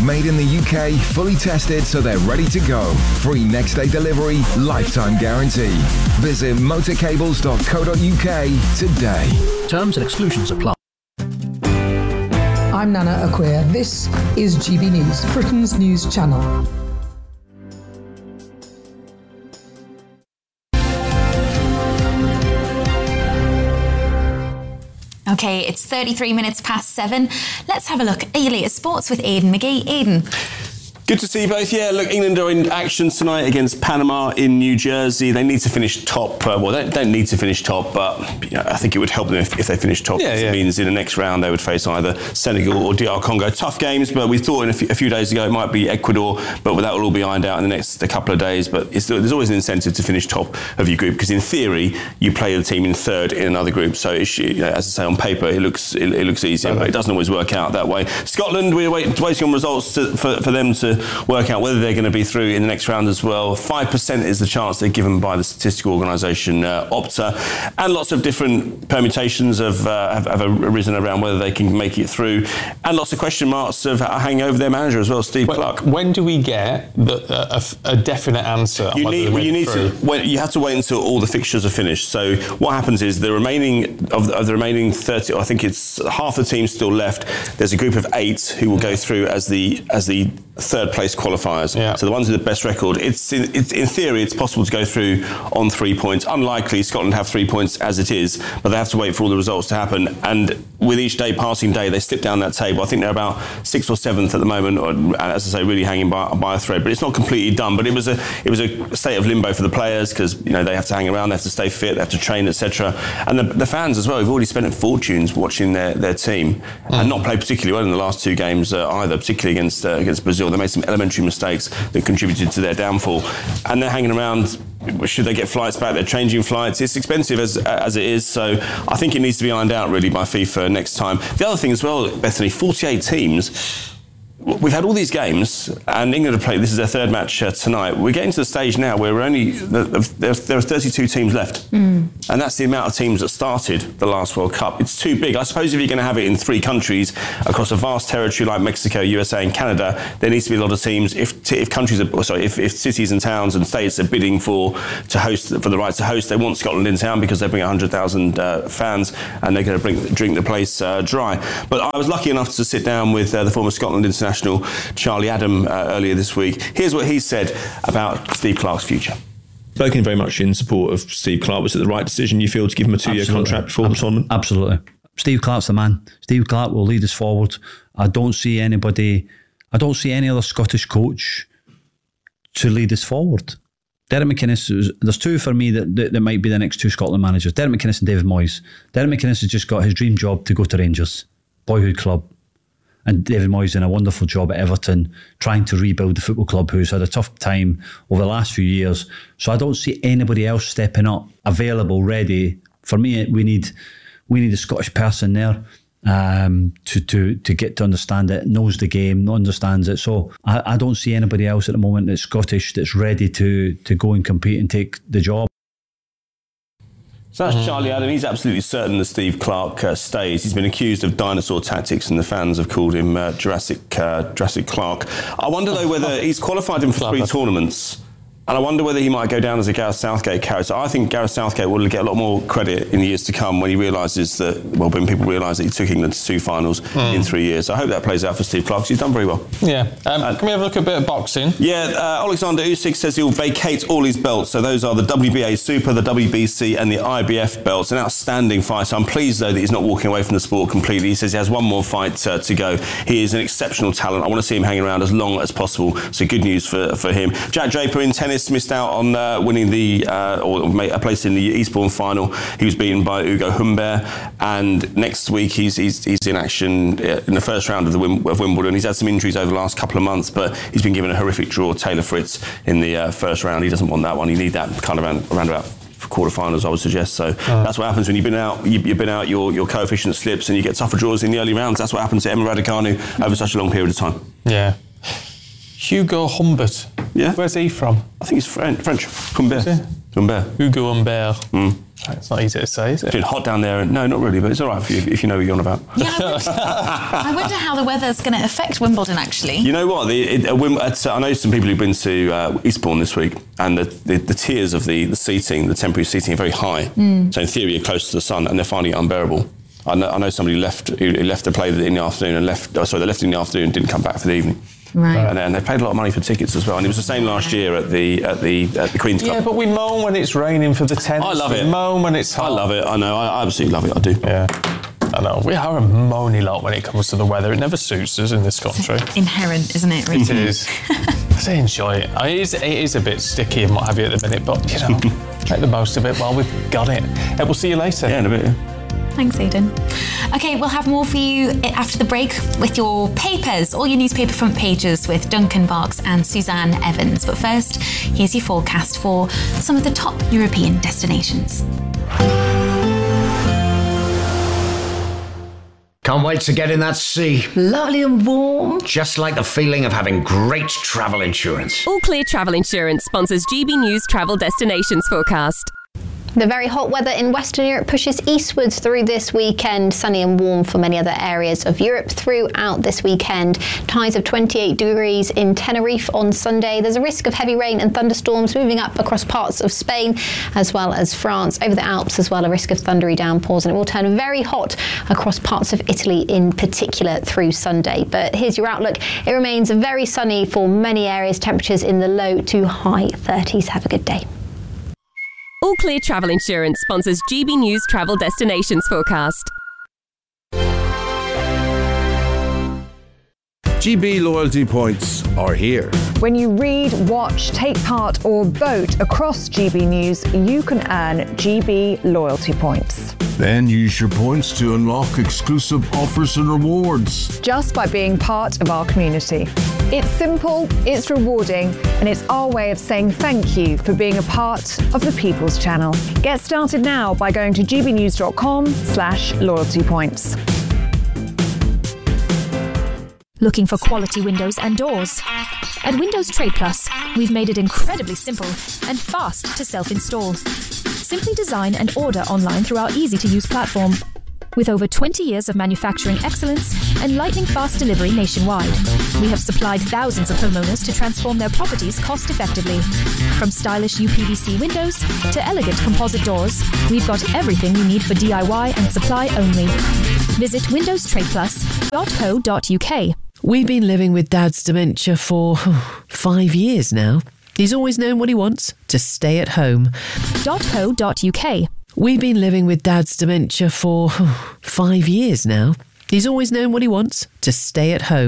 Made in the UK, fully tested so they're ready to go. Free next day delivery, lifetime guarantee. Visit motorcables.co.uk today. Terms and exclusions apply. I'm Nana Acquia. This is GB News, Britain's news channel. Okay, it's 33 minutes past 7. Let's have a look at your latest sports with Aidan McGee. Aidan. Good to see you both. Yeah, look, England are in action tonight against Panama in New Jersey. They need to finish top. They don't need to finish top, but I think it would help them if they finish top. It means in the next round they would face either Senegal or DR Congo. Tough games, but we thought a few days ago it might be Ecuador, but that will all be ironed out in the next couple of days. But there's always an incentive to finish top of your group, because in theory you play the team in third in another group. So as I say, on paper it looks easier, but it doesn't always work out that way. Scotland, we're waiting on results for them to work out whether they're going to be through in the next round as well. 5% is the chance they're given by the statistical organisation Opta, and lots of different permutations have arisen around whether they can make it through, and lots of question marks are hanging over their manager as well, Steve Clarke. When do we get a definite answer? You have to wait until all the fixtures are finished. So what happens is the remaining 30, I think it's half the team still left. There's a group of 8 who will go through as the third place qualifiers. Yeah. So the ones with the best record, it's in theory it's possible to go through on 3 points. Unlikely Scotland have 3 points as it is, but they have to wait for all the results to happen. And with each passing day, they slip down that table. I think they're about 6th or 7th at the moment, or, as I say, really hanging by a thread. But it's not completely done. But it was a state of limbo for the players, because they have to hang around, they have to stay fit, they have to train, etc. And the fans as well, who've already spent fortunes watching their team and not played particularly well in the last 2 games either, particularly against Brazil. They made some elementary mistakes that contributed to their downfall, and they're hanging around. Should they get flights back? They're changing flights. It's expensive as it is, so I think it needs to be ironed out really by FIFA next time. The other thing as well, Bethany, 48 teams. We've had all these games, and England have played. This is their third match tonight. We're getting to the stage now where there are 32 teams left, and that's the amount of teams that started the last World Cup. It's too big. I suppose if you're going to have it in 3 countries across a vast territory like Mexico, USA, and Canada, there needs to be a lot of teams. If cities and towns and states are bidding for the right to host, they want Scotland in town because they bring 100,000 fans, and they're going to drink the place dry. But I was lucky enough to sit down with the former Scotland international Charlie Adam earlier this week. Here's what he said about Steve Clarke's future. Spoken very much in support of Steve Clarke. Was it the right decision, you feel, to give him a 2-year contract before the tournament? Absolutely. Steve Clarke's the man. Steve Clarke will lead us forward. I don't see any other Scottish coach to lead us forward. Derek McInnes, there's 2 for me that might be the next 2 Scotland managers. Derek McInnes and David Moyes. Derek McInnes has just got his dream job to go to Rangers, boyhood club. And David Moyes done a wonderful job at Everton, trying to rebuild the football club, who's had a tough time over the last few years. So I don't see anybody else stepping up, available, ready. For me, we need a Scottish person there to get to understand it, knows the game, understands it. So I don't see anybody else at the moment that's Scottish that's ready to go and compete and take the job. So that's Charlie Adam. He's absolutely certain that Steve Clarke stays. He's been accused of dinosaur tactics, and the fans have called him Jurassic Clarke. I wonder though whether he's qualified him for 3 tournaments. And I wonder whether he might go down as a Gareth Southgate character. I think Gareth Southgate will get a lot more credit in the years to come when he realises when people realise that he took England to 2 finals in 3 years. So I hope that plays out for Steve Clarke. He's done very well. Yeah. Can we have a look at a bit of boxing? Yeah. Alexander Usyk says he'll vacate all his belts. So those are the WBA Super, the WBC and the IBF belts. An outstanding fighter. I'm pleased, though, that he's not walking away from the sport completely. He says he has one more fight to go. He is an exceptional talent. I want to see him hanging around as long as possible. So good news for him. Jack Draper in tennis missed out on winning a place in the Eastbourne final. He was beaten by Ugo Humbert, and next week he's in action in the first round of Wimbledon. He's had some injuries over the last couple of months, but he's been given a horrific draw, Taylor Fritz, in the first round. He doesn't want that one. You need that kind of around about quarterfinals, I would suggest. So that's what happens when you've been out. Your coefficient slips, and you get tougher draws in the early rounds. That's what happens to Emma Raducanu over such a long period of time. Yeah. Hugo Humbert. Yeah. Where's he from? I think he's French. Humbert. Hugo Humbert. It's not easy to say, is it? It's been hot down there. No, not really, but it's all right for you if you know what you're on about. Yeah, I wonder how the weather's going to affect Wimbledon, actually. You know what? I know some people who've been to Eastbourne this week, and the tiers of the seating, the temporary seating, are very high. So in theory, you're close to the sun, and they're finding it unbearable. I know somebody who left to play in the afternoon and left. They left in the afternoon and didn't come back for the evening. Right. And they paid a lot of money for tickets as well. And it was the same last year at the Queen's Club. Yeah, but we moan when it's raining for the 10th. I love it. We moan when it's hot. I love it. I know. I absolutely love it. I do. Yeah. I know. We are a moany lot when it comes to the weather. It never suits us in this country. It's inherent, isn't it, really? It is. I enjoy it. It is a bit sticky and what have you at the minute, but, make the most of it while we've got it. We'll see you later. Yeah, in a bit. Thanks, Aidan. Okay, we'll have more for you after the break with your papers, all your newspaper front pages with Duncan Barks and Suzanne Evans. But first, here's your forecast for some of the top European destinations. Can't wait to get in that sea. Lovely and warm. Just like the feeling of having great travel insurance. All Clear Travel Insurance sponsors GB News Travel Destinations Forecast. The very hot weather in Western Europe pushes eastwards through this weekend. Sunny and warm for many other areas of Europe throughout this weekend. Highs of 28 degrees in Tenerife on Sunday. There's a risk of heavy rain and thunderstorms moving up across parts of Spain as well as France. Over the Alps as well, a risk of thundery downpours, and it will turn very hot across parts of Italy in particular through Sunday. But here's your outlook. It remains very sunny for many areas. Temperatures in the low to high 30s. Have a good day. All Clear Travel Insurance sponsors GB News Travel Destinations Forecast. GB loyalty points are here. When you read, watch, take part or vote across GB News, you can earn GB loyalty points. Then use your points to unlock exclusive offers and rewards. Just by being part of our community. It's simple, it's rewarding, and it's our way of saying thank you for being a part of the People's Channel. Get started now by going to gbnews.com/loyalty points. Looking for quality windows and doors? At Windows Trade Plus, we've made it incredibly simple and fast to self-install. Simply design and order online through our easy-to-use platform. With over 20 years of manufacturing excellence and lightning-fast delivery nationwide, we have supplied thousands of homeowners to transform their properties cost-effectively. From stylish UPVC windows to elegant composite doors, we've got everything you need for DIY and supply only. Visit windowstradeplus.co.uk. We've been living with Dad's dementia for 5 years now. He's always known what he wants, to stay at home. .co.uk. We've been living with Dad's dementia for 5 years now. He's always known what he wants, to stay at home.